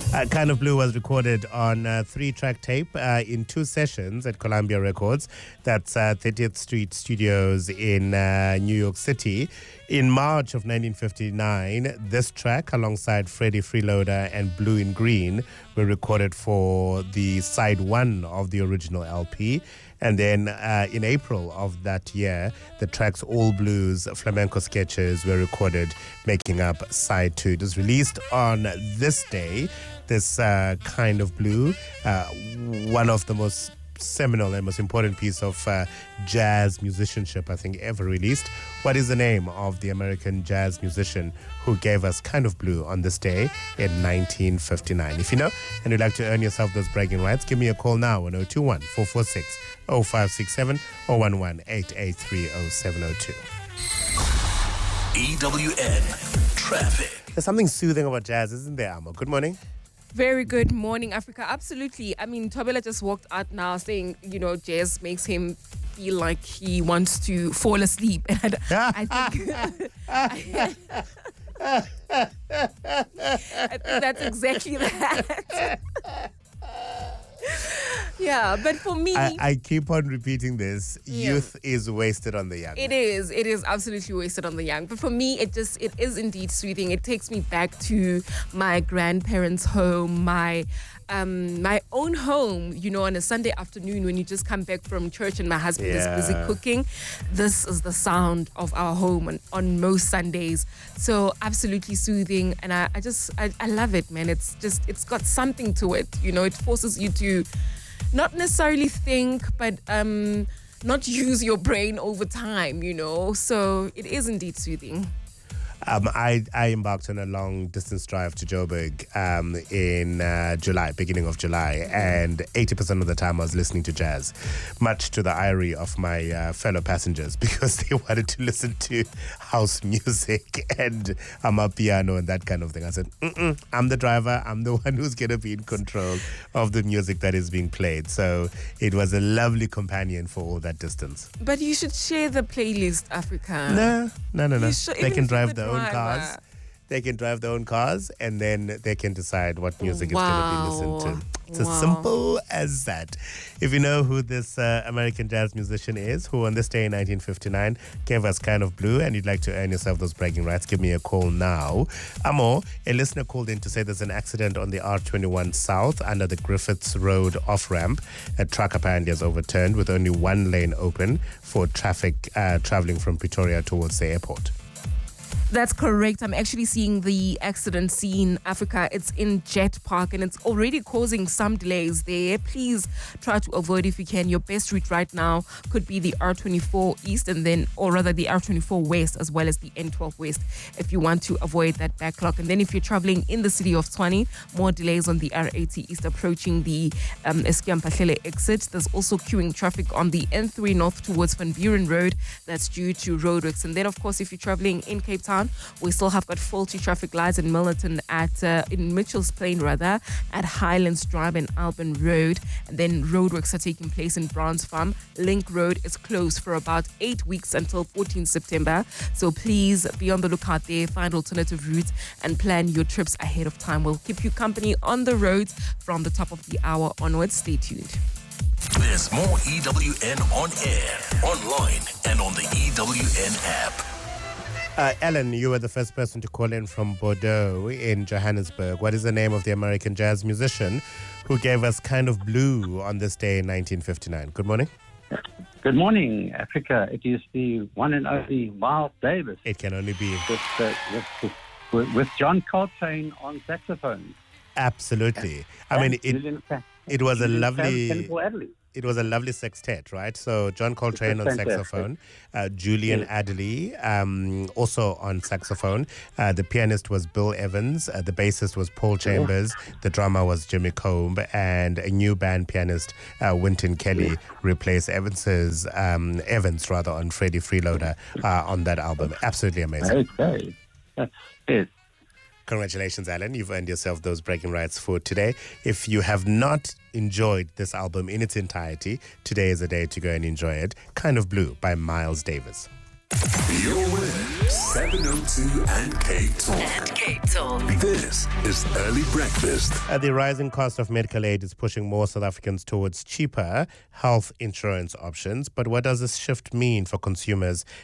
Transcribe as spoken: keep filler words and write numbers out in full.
Uh, kind of Blue was recorded on uh, three-track tape uh, in two sessions at Columbia Records. That's uh, thirtieth Street Studios in uh, New York City. In March of nineteen fifty-nine, this track, alongside Freddie Freeloader and Blue in Green, were recorded for the side one of the original L P. And then uh, in April of that year, the tracks All Blues, Flamenco Sketches were recorded, making up side two. It was released on this day, this uh, Kind of Blue, uh, one of the most seminal and most important piece of uh, jazz musicianship I think ever released. What is the name of the American jazz musician who gave us Kind of Blue on this day in nineteen fifty-nine? If you know and you'd like to earn yourself those bragging rights, give me a call now on zero two one, four four six, zero five six seven or one one eight eight three zero seven zero two. E W N Traffic. There's something soothing about jazz, isn't there, Amo? Good morning. Very good morning, Africa. Absolutely. I mean, Thobela just walked out now saying, you know, jazz makes him feel like he wants to fall asleep. And I think, I, I think that's exactly that. Yeah, but for me... I, I keep on repeating this. Yeah. Youth is wasted on the young. It is. It is absolutely wasted on the young. But for me, it just, it is indeed soothing. It takes me back to my grandparents' home, my... Um, my own home, you know, on a Sunday afternoon when you just come back from church and my husband Yeah. is busy cooking. This is the sound of our home on, on most Sundays. So absolutely soothing. And I, I just, I, I love it, man. It's just, it's got something to it. You know, it forces you to not necessarily think, but um, not use your brain over time, you know. So it is indeed soothing. Um, I, I embarked on a long distance drive to Joburg um, in uh, July, beginning of July, and eighty percent of the time I was listening to jazz, much to the irony of my uh, fellow passengers because they wanted to listen to house music and amapiano and that kind of thing. I said, Mm-mm, I'm the driver, I'm the one who's going to be in control of the music that is being played. So it was a lovely companion for all that distance. But you should share the playlist, Africa. No, no, no, no. You should- They even can if you're drive the their own driver. cars. They can drive their own cars, and then they can decide what music Wow. is going to be listened to. It's Wow. as simple as that. If you know who this uh, American jazz musician is, who on this day in nineteen fifty-nine gave us Kind of Blue, and you'd like to earn yourself those bragging rights, give me a call now. Amo, a listener called in to say there's an accident on the R twenty-one South under the Griffiths Road off-ramp. A truck apparently has overturned with only one lane open for traffic uh, traveling from Pretoria towards the airport. That's correct. I'm actually seeing the accident scene, Africa. It's in Jet Park and it's already causing some delays there. Please try to avoid if you can. Your best route right now could be the R twenty-four East and then, or rather the R twenty-four West as well as the N twelve West if you want to avoid that backlog. And then if you're traveling in the city of Tshwane, more delays on the R eighty East approaching the um, Eskiampahlele exit. There's also queuing traffic on the N three North towards Van Buren Road. That's due to roadworks. And then, of course, if you're traveling in Cape Town, we still have got faulty traffic lights in Milnerton at uh, in Mitchell's Plain rather at Highlands Drive and Alban Road, and then roadworks are taking place in Browns Farm. Link Road is closed for about eight weeks until fourteenth September. So please be on the lookout there, find alternative routes, and plan your trips ahead of time. We'll keep you company on the roads from the top of the hour onwards. Stay tuned. There's more E W N on air, online, and on the E W N app. Uh, Ellen, you were the first person to call in from Bordeaux in Johannesburg. What is the name of the American jazz musician who gave us Kind of Blue on this day in nineteen fifty-nine? Good morning. Good morning, Africa. It is the one and only Miles Davis It can only be. with, uh, with, with, with John Coltrane on saxophone. Absolutely. I And mean, it Julian Fa- it was a Julian lovely- Fa- Paul Adderley. it was a lovely sextet, right? So John Coltrane on fantastic. saxophone, uh, Julian Yes. Adderley um, also on saxophone. Uh, the pianist was Bill Evans. Uh, the bassist was Paul Chambers. The drummer was Jimmy Combe. And a new band pianist, uh, Wynton Kelly, replaced Evans's, um, Evans rather, on Freddie Freeloader uh, on that album. Absolutely amazing. Okay. Yes. Congratulations, Alan. You've earned yourself those bragging rights for today. If you have not enjoyed this album in its entirety, today is a day to go and enjoy it. Kind of Blue by Miles Davis. You're with seven oh two and K Talk. And K Talk. This is Early Breakfast. Uh, the rising cost of medical aid is pushing more South Africans towards cheaper health insurance options. But what does this shift mean for consumers